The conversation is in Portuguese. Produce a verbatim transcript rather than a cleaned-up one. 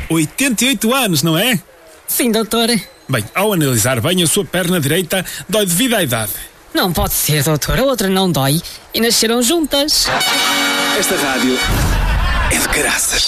oitenta e oito anos, não é? Sim, doutor. Bem, ao analisar bem, a sua perna direita dói devido à idade. Não pode ser, doutor. A outra não dói. E nasceram juntas. Esta rádio é de caraças.